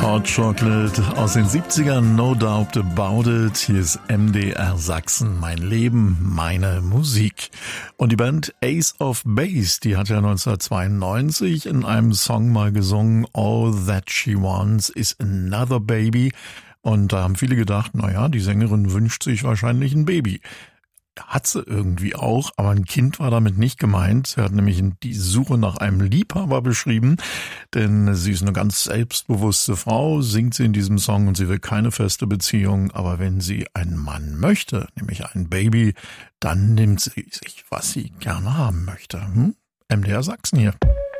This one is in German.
Hot Chocolate aus den 70ern, no doubt about it. Hier ist MDR Sachsen, mein Leben, meine Musik. Und die Band Ace of Base, die hat ja 1992 in einem Song mal gesungen, All That She Wants is Another Baby. Und da haben viele gedacht, naja, die Sängerin wünscht sich wahrscheinlich ein Baby. Hat sie irgendwie auch, aber ein Kind war damit nicht gemeint. Sie hat nämlich die Suche nach einem Liebhaber beschrieben, denn sie ist eine ganz selbstbewusste Frau, singt sie in diesem Song und sie will keine feste Beziehung, aber wenn sie einen Mann möchte, nämlich ein Baby, dann nimmt sie sich, was sie gerne haben möchte. MDR Sachsen hier.